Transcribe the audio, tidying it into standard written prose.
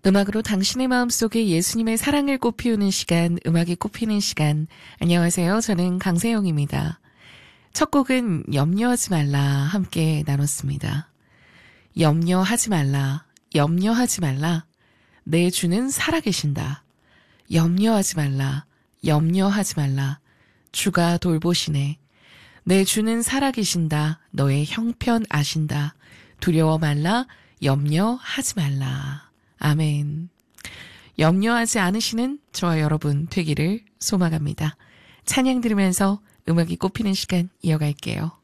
음악으로 당신의 마음속에 예수님의 사랑을 꽃피우는 시간, 음악이 꽃피는 시간. 안녕하세요. 저는 강세영입니다. 첫 곡은 염려하지 말라 함께 나눴습니다. 염려하지 말라, 염려하지 말라. 내 주는 살아계신다. 염려하지 말라, 염려하지 말라. 주가 돌보시네. 내 주는 살아계신다. 너의 형편 아신다. 두려워 말라, 염려하지 말라. 아멘. 염려하지 않으시는 저와 여러분 되기를 소망합니다. 찬양 들으면서 음악이 꽃피는 시간 이어갈게요.